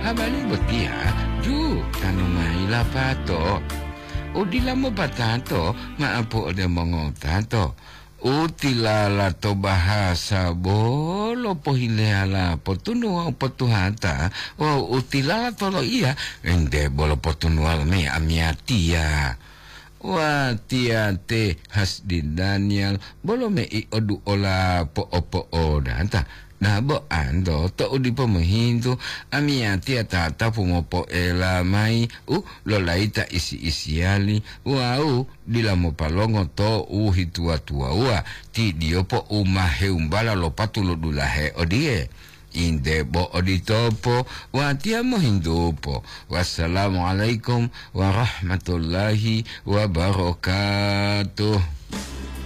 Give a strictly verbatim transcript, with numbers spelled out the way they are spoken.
habari botia ju kanu mai la pato udila mo patato maapo de mongo tato utila la to bahasa bolo pohileala potunu potuhata o utila tolo iya ende bolo potunu me amiatia wa tia te hasdi Daniel bolo me i odu ola po opo odanta na bo ando to udi pemehintu amiati tata pumopo ela mai u lo laita isi isiali wau dilamo palongo to u hitua tua ua ti diopo umahe umbala lo patulo dulahe odie inde bo oditopo wa tia mohindupo wassalamualaikum warahmatullahi wabarakatuh.